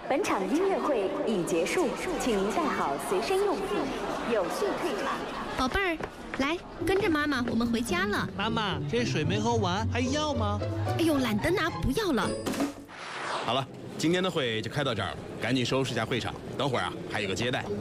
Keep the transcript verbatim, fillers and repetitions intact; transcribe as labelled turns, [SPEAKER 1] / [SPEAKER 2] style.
[SPEAKER 1] 本场音乐会已结束，请您带好随身用品，有序退场。
[SPEAKER 2] 宝贝儿，来跟着妈妈，我们回家了。
[SPEAKER 3] 妈妈，这水没喝完，还要吗？
[SPEAKER 2] 哎呦，懒得拿，不要了。
[SPEAKER 4] 好了，今天的会就开到这儿了，赶紧收拾一下会场，等会儿啊还有个接待。